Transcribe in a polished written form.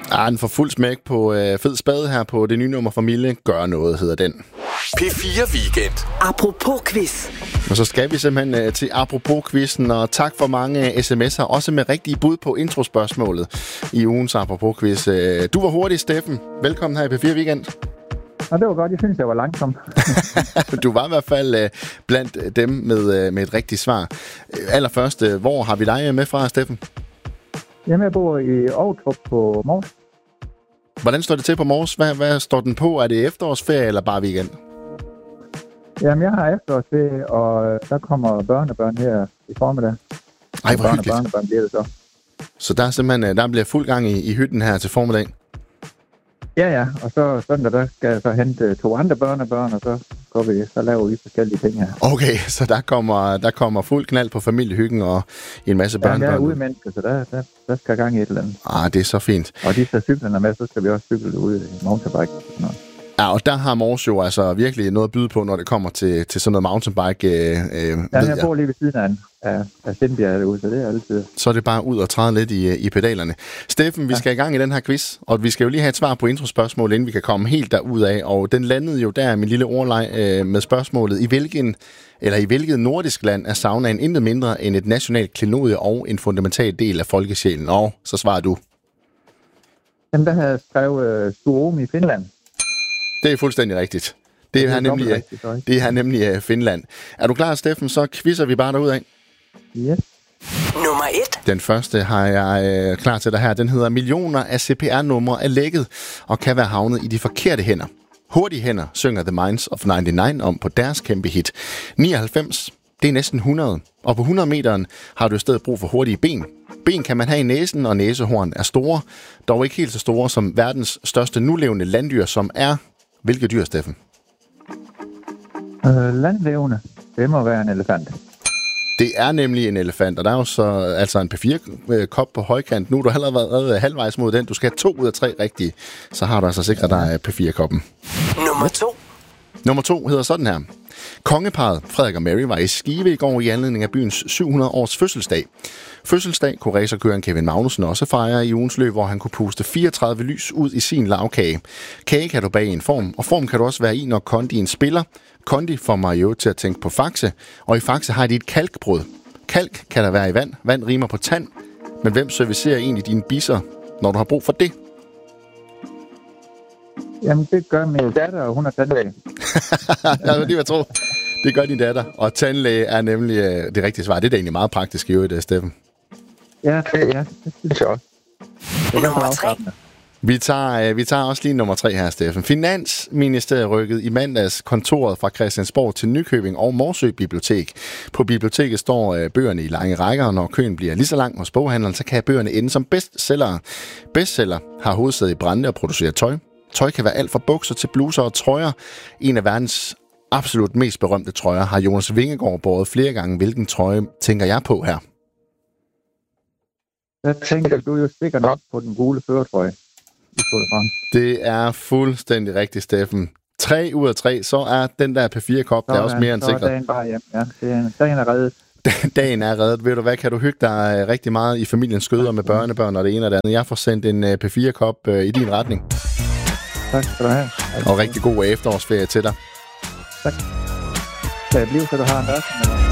Den får fuld smæk på fed spade her på det nye nummer fra Mille. Gør noget, hedder den. P4 Weekend. Apropos quiz. Og så skal vi simpelthen til Apropos-quizzen, og tak for mange sms'er, også med rigtige bud på introspørgsmålet i ugens Apropos-quiz. Du var hurtig, Steffen. Velkommen her i P4 Weekend. Ja, det var godt. Jeg synes, jeg var langsom. Du var i hvert fald blandt dem med et rigtigt svar. Allerførst, hvor har vi dig med fra, Steffen? Jamen, jeg bor i Aarhus på Mors. Hvordan står det til på Mors? Hvad står den på? Er det efterårsferie eller bare weekend? Jamen, jeg har efterårsferie, og der kommer børnebørn her i formiddag. Ej, hvor hyggeligt. Børnebørn bliver det så. Så der er simpelthen, der bliver fuld gang i hytten her til formiddag? Ja, og så søndag, der skal jeg så hente 2 andre børnebørn, og så laver vi forskellige ting her. Okay, så der kommer fuld knald på familiehyggen og en masse børnebørn. Ja, jeg er ude mennesker, så der skal gang i et eller andet. Det er så fint. Og de så cyklerne med, så skal vi også cykle ude i mountainbike og sådan noget. Ja, og der har Mors jo altså virkelig noget at byde på, når det kommer til sådan noget mountainbike. Jeg bor lige ved siden af Sindbjerg derude, så det er altid. Så er det bare ud og træde lidt i pedalerne. Steffen, vi skal i gang i den her quiz, og vi skal jo lige have et svar på introspørgsmålet, inden vi kan komme helt derud af. Og den landede jo der, min lille ordleg, med spørgsmålet, i hvilket nordisk land er saunaen intet mindre end et nationalt klenodie og en fundamental del af folkesjælen? Og så svarer du. Jamen, der har jeg skrevet Suomi i Finland. Det er fuldstændig rigtigt. Det er nemlig Finland. Er du klar, Steffen? Så quizzer vi bare derud af. Yes. Nummer 1. Den første har jeg klar til dig her. Den hedder: millioner af CPR-numre er lækket og kan være havnet i de forkerte hænder. Hurtige hænder synger The Minds of 99 om på deres kæmpe hit. 99, det er næsten 100. Og på 100 meteren har du i stedet brug for hurtige ben. Ben kan man have i næsen, og næsehorn er store. Dog ikke helt så store som verdens største nulevende landdyr, som er... Hvilket dyr, Steffen? Landlevende. Det må være en elefant. Det er nemlig en elefant, og der er jo så altså en P4-kop på højkant. Nu er du allerede været halvvejs mod den. Du skal have 2 ud af 3 rigtige. Så har du altså sikret dig P4-koppen. Nummer 2 hedder sådan her. Kongeparret Frederik og Mary var i Skive i går i anledning af byens 700-års fødselsdag. Fødselsdag kunne racerkøreren Kevin Magnussen også fejre i ugens løb, hvor han kunne puste 34 lys ud i sin lavkage. Kage kan du bage i en form, og form kan du også være i, når kondien spiller. Kondi får mig jo til at tænke på Faxe, og i Faxe har de et kalkbrød. Kalk kan der være i vand. Vand rimer på tand. Men hvem servicerer egentlig dine bisser, når du har brug for det? Jamen, det gør min datter, og hun er tandlæge. Jeg vil lige tro. Det gør din datter, og tandlæge er nemlig det rigtige svar. Det er da egentlig meget praktisk i øvrigt, Steffen. Ja, det synes jeg også. Nummer 3. Vi tager også lige nummer 3 her, Steffen. Finansministeriet rykkede i mandags kontoret fra Christiansborg til Nykøbing og Morsø Bibliotek. På biblioteket står bøgerne i lange rækker, og når køen bliver lige så lang hos boghandleren, så kan bøgerne ende som bestsellere. Bestseller har hovedsæde i Brande og producerer tøj. Tøj kan være alt fra bukser til bluser og trøjer. En af verdens absolut mest berømte trøjer har Jonas Vingegaard båret flere gange. Hvilken trøje tænker jeg på her? Jeg tænker, du jo sikkert nok på den gule førertrøje. Det er fuldstændig rigtigt, Steffen. 3 ud af 3, så er den der P4-kop der også mere end sikret. Så er dagen bare hjem. Ja, dagen er reddet. Dagen er reddet. Ved du hvad, kan du hygge dig rigtig meget i familiens skøder med børnebørn og det ene og det andet. Jeg får sendt en P4-kop i din retning. Tak skal du have. Og rigtig god efterårsferie til dig. Tak. Kan jeg blive, så du har en børsen?